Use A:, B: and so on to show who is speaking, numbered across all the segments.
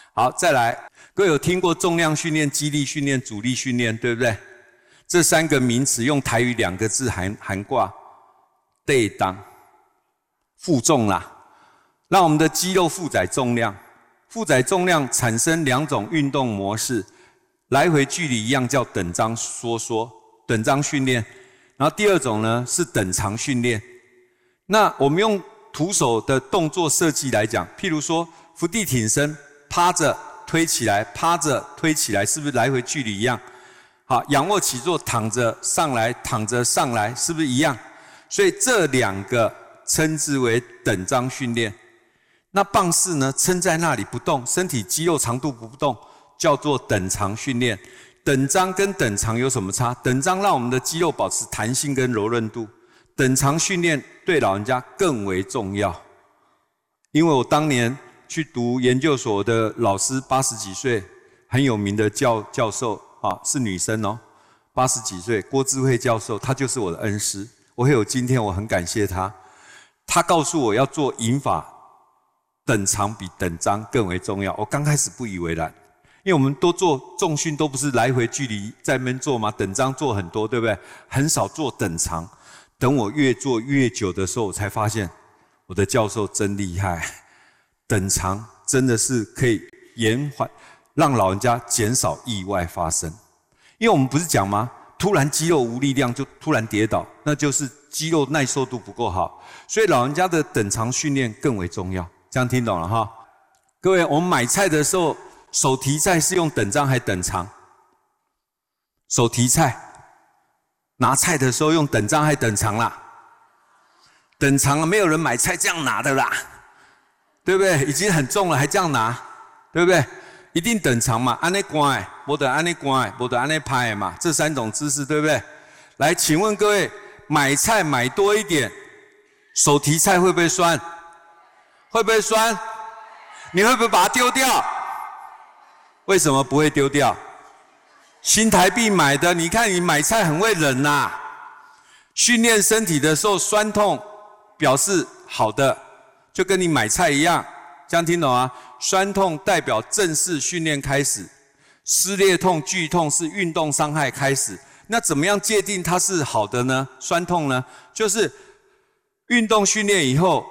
A: 好，再来，各位有听过重量训练、肌力训练、阻力训练，对不对？这三个名词用台语2个字涵挂，对当负重啦，让我们的肌肉负载重量，负载重量产生2种运动模式，来回距离一样叫等张缩，等张训练。然后第二种呢是等长训练。那我们用徒手的动作设计来讲，譬如说伏地挺身，趴着推起来，趴着推起来，是不是来回距离一样？好，仰卧起坐，躺着上来，躺着上来，是不是一样？所以这2个称之为等张训练。那棒式呢，撑在那里不动，身体肌肉长度不动，叫做等长训练。等张跟等长有什么差？等张让我们的肌肉保持弹性跟柔韧度，等长训练对老人家更为重要。因为我当年去读研究所的老师80几岁，很有名的教授啊，是女生哦，80几岁，郭智慧教授，她就是我的恩师。我会有今天，我很感谢她。她告诉我要做引法，等长比等张更为重要。我刚开始不以为然。因为我们都做重训，都不是来回距离在那边做吗？等张做很多，对不对？很少做等长。等我越做越久的时候，我才发现我的教授真厉害。等长真的是可以延缓，让老人家减少意外发生。因为我们不是讲吗？突然肌肉无力量就突然跌倒，那就是肌肉耐受度不够好。所以老人家的等长训练更为重要。这样听懂了哈？各位，我们买菜的时候，手提菜是用等张还等长？手提菜拿菜的时候用等张还等长啦？等长了，没有人买菜这样拿的啦，对不对？已经很重了还这样拿，对不对？一定等长嘛，按呢关，没得按呢关，没得按呢拍嘛，这3种姿势，对不对？来，请问各位，买菜买多一点，手提菜会不会酸？会不会酸？你会不会把它丢掉？为什么不会丢掉？新台币买的，你看你买菜很会忍呐。训练身体的时候酸痛表示好的，就跟你买菜一样，这样听懂啊？酸痛代表正式训练开始，撕裂痛、剧痛是运动伤害开始。那怎么样界定它是好的呢？酸痛呢？就是运动训练以后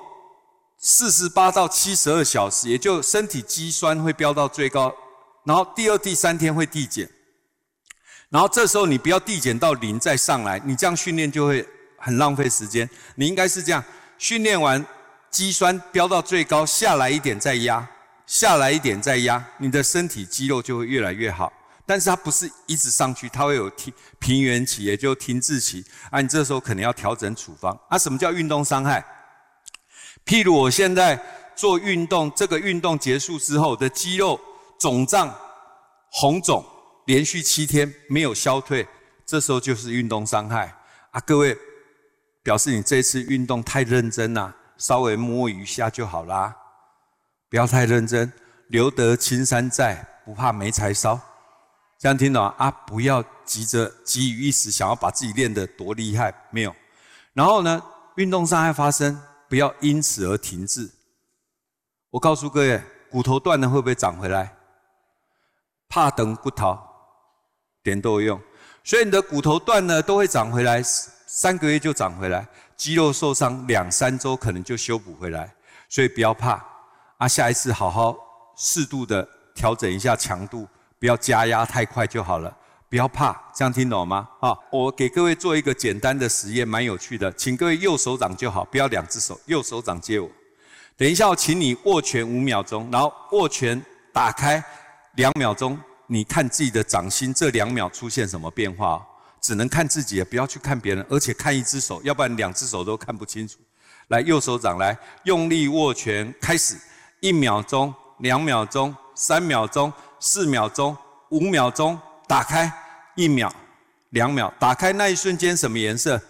A: 48到72小时，也就身体肌酸会飙到最高。然后第2、第3天会递减，然后这时候你不要递减到0再上来，你这样训练就会很浪费时间。你应该是这样，训练完肌酸飙到最高，下来一点再压，下来一点再压，你的身体肌肉就会越来越好。但是它不是一直上去，它会有平原期，也就停滞期啊。你这时候可能要调整处方啊。什么叫运动伤害？譬如我现在做运动，这个运动结束之后的肌肉肿胀、红肿，连续7天没有消退，这时候就是运动伤害啊！各位，表示你这次运动太认真啦，稍微摸一下就好啦，不要太认真。留得青山在，不怕没柴烧。这样听懂啊？不要急着急于一时，想要把自己练得多厉害，没有。然后呢，运动伤害发生，不要因此而停滞。我告诉各位，骨头断了会不会长回来？怕等骨头，点都有用。所以你的骨头断了都会长回来，3个月就长回来。肌肉受伤2、3周可能就修补回来，所以不要怕啊！下一次好好适度的调整一下强度，不要加压太快就好了。不要怕，这样听懂吗？我给各位做一个简单的实验，蛮有趣的，请各位右手掌就好，不要2只手，右手掌接我。等一下，我请你握拳5秒钟，然后握拳打开2秒钟，你看自己的掌心这2秒出现什么变化哦？只能看自己，不要去看别人，而且看1只手，要不然2只手都看不清楚。来，右手掌来，用力握拳，开始，1秒钟、2秒钟、3秒钟、4秒钟、5秒钟，打开，1秒、2秒，打开那一瞬间什么颜色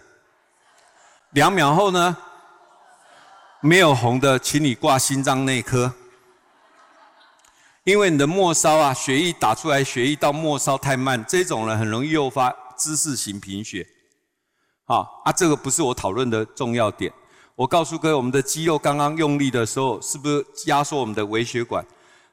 A: ？2秒后呢？没有红的，请你挂心脏内科。因为你的末梢啊，血液打出来，血液到末梢太慢，这种人很容易诱发姿势型贫血。这个不是我讨论的重要点。我告诉各位，我们的肌肉刚刚用力的时候，是不是压缩我们的微血管？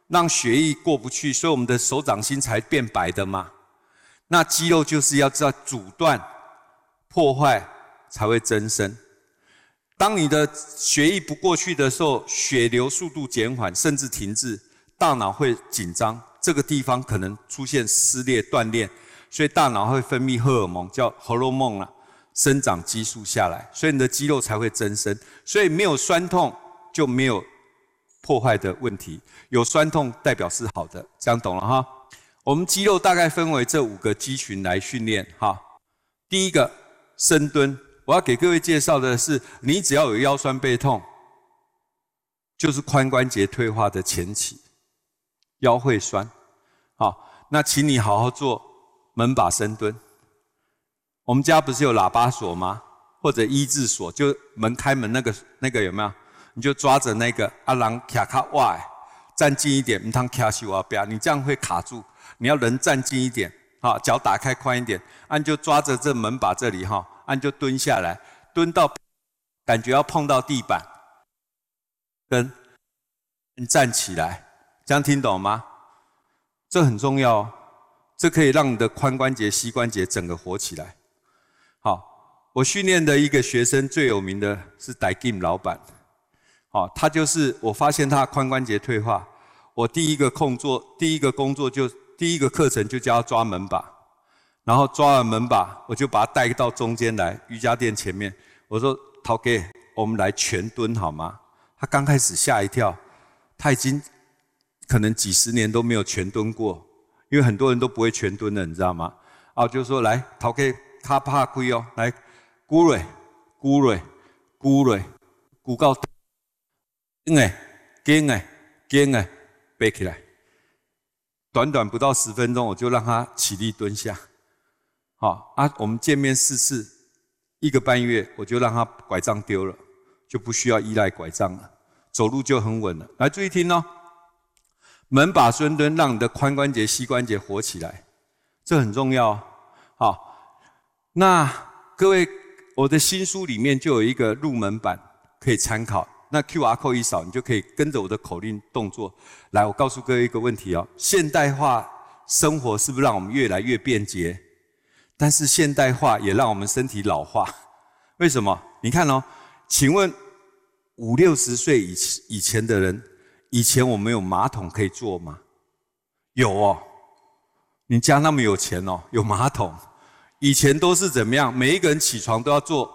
A: 让血液过不去，所以我们的手掌心才变白的嘛。那肌肉就是要在阻断、破坏才会增生。当你的血液不过去的时候，血流速度减缓，甚至停滞，大脑会紧张，这个地方可能出现撕裂、断裂，所以大脑会分泌荷尔蒙，叫荷尔蒙啦，生长激素下来，所以你的肌肉才会增生。所以没有酸痛就没有破坏的问题，有酸痛代表是好的，这样懂了哈？我们肌肉大概分为这5个肌群来训练哈。第一个深蹲，我要给各位介绍的是，你只要有腰酸背痛，就是髋关节退化的前期，腰会酸。好，那请你好好做门把深蹲。我们家不是有喇叭锁吗？或者1字锁，就门开门那个有没有？你就抓着那个人卡卡哇，站近一点，唔通卡西哇边，你这样会卡住。你要人站近一点，好，脚打开宽一点，按就抓着这门把这里哈，按就蹲下来，蹲到感觉要碰到地板，跟站起来，这样听懂吗？这很重要哦，这可以让你的髋关节、膝关节整个活起来。好，我训练的一个学生最有名的是戴金老板，好，他就是我发现他髋关节退化，我第一个工作就第一个课程就教他抓门把，然后抓完门把，我就把他带到中间来瑜伽垫前面，我说陶哥，我们来全蹲好吗？他刚开始吓一跳，他已经可能几10年都没有全蹲过，因为很多人都不会全蹲的，你知道吗？啊，就说来陶哥，卡怕亏哦，来鼓蕊，鼓到，紧诶，背起来。短短不到10分钟，我就让他起立蹲下。好啊，我们见面4次，1个半月，我就让他拐杖丢了，就不需要依赖拐杖了，走路就很稳了。来，注意听哦，门把深蹲让你的髋关节、膝关节活起来，这很重要哦。好，那各位，我的新书里面就有一个入门版可以参考。那 QR code 一扫，你就可以跟着我的口令动作来。我告诉各位一个问题哦：现代化生活是不是让我们越来越便捷？但是现代化也让我们身体老化。为什么？你看哦，请问50、60岁以前的人，以前我们有马桶可以坐吗？有哦，你家那么有钱哦，有马桶。以前都是怎么样？每一个人起床都要坐。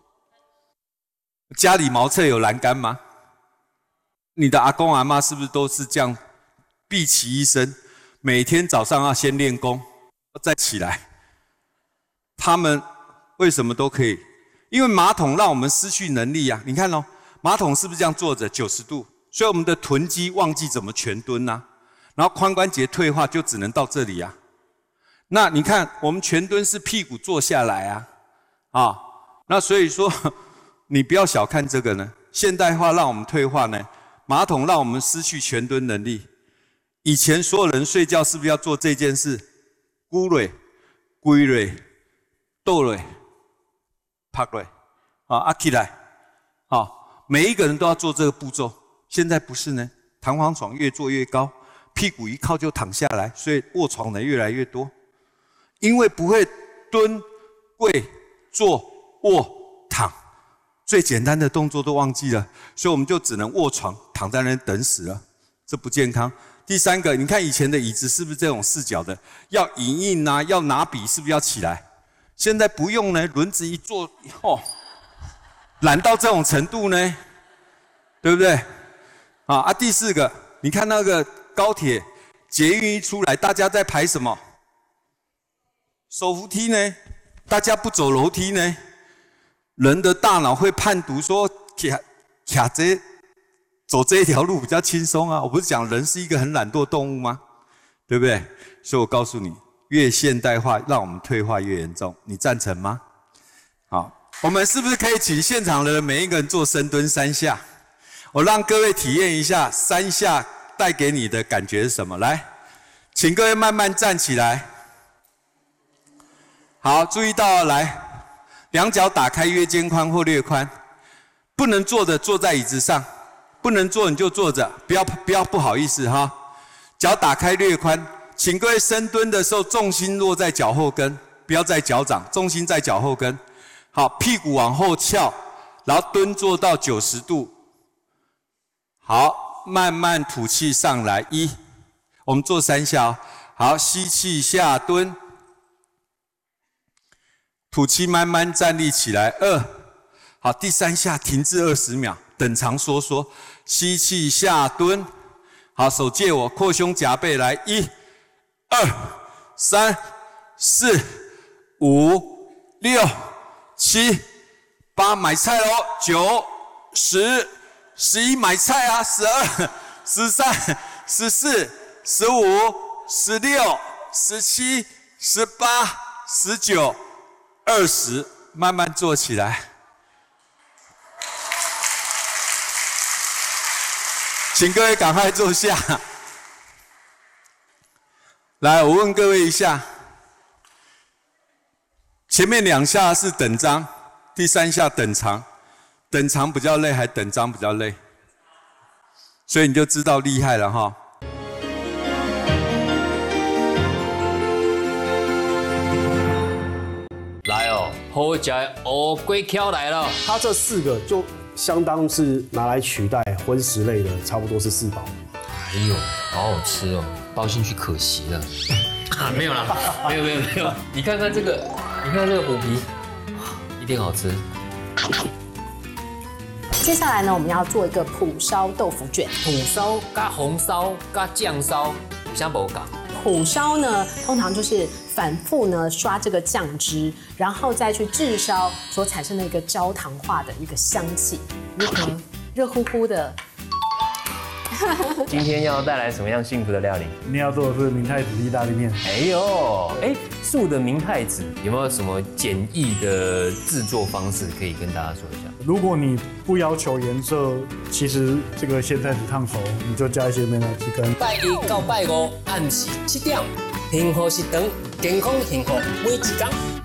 A: 家里茅厕有栏杆吗？你的阿公阿嬷是不是都是这样闭起一身，每天早上要先练功，再起来？他们为什么都可以？因为马桶让我们失去能力啊！你看哦，马桶是不是这样坐着90度？所以我们的臀肌忘记怎么全蹲啊，然后髋关节退化就只能到这里啊。那你看，我们全蹲是屁股坐下来啊，那所以说。你不要小看这个呢，现代化让我们退化呢，马桶让我们失去全蹲能力。以前所有人睡觉是不是要做这件事？咕蕊、龟蕊、豆蕊、拍蕊，起来，每一个人都要做这个步骤。现在不是呢，弹簧床越做越高，屁股一靠就躺下来，所以卧床的越来越多。因为不会蹲、跪、坐、卧、躺。最简单的动作都忘记了，所以我们就只能卧床，躺在那里等死了，这不健康。第3个，你看以前的椅子是不是这种4脚的？要影印啊，要拿笔，是不是要起来？现在不用呢，轮子一坐，懒到这种程度呢，对不对？第4个，你看那个高铁、捷运一出来，大家在排什么？手扶梯呢？大家不走楼梯呢？人的大脑会判读说，走这一条路比较轻松啊！我不是讲人是一个很懒惰动物吗？对不对？所以我告诉你，越现代化让我们退化越严重，你赞成吗？好，我们是不是可以请现场的人每一个人做深蹲3下？我让各位体验一下3下带给你的感觉是什么？来，请各位慢慢站起来。好，注意到来。2脚打开约肩宽或略宽，不能坐的坐在椅子上，不能坐你就坐着，不要不好意思哈。 脚打开略宽，请各位深蹲的时候重心落在脚后跟，不要在脚掌，重心在脚后跟。好，屁股往后翘，然后蹲坐到90度。好，慢慢吐气上来，我们做3下哦。好，吸气下蹲，吐气慢慢站立起来，2。好，第3下停滞20秒，等长收缩，吸气下蹲。好，手借我，扩胸夹背来，1、2、3、4、5、6、7、8，买菜咯，9、10、11买菜啊，12、13、14、15、16、17、18、19、20，慢慢做起来。请各位赶快坐下。来，我问各位一下，前面2下是等张，第3下等长，等长比较累，还等张比较累？所以你就知道厉害了哈。
B: 来哦，好食的乌龟壳来了。
C: 它这4个就相当是拿来取代荤食类的，差不多是4宝。
B: 哎呦，好好吃哦，包进去可惜了。没有啦，没有。你看看这个，虎皮，一定好吃。
D: 接下来呢，我们要做一个蒲烧豆腐卷。
B: 蒲烧加红烧加酱烧，有啥不同？
D: 蒲烧呢，通常就是反复呢刷这个酱汁，然后再去炙烧所产生的一个焦糖化的一个香气。如何？热乎乎的。
B: 今天要带来什么样幸福的料理？
C: 今天要做的是明太子意大利面。
B: 哎呦，素的明太子有没有什么简易的制作方式可以跟大家说一下？
C: 如果你不要求颜色，其实这个鲜菜子烫熟，你就加一些美乃滋跟。
B: 拜1到拜5暗时7点，幸福食堂，健康幸福每一天。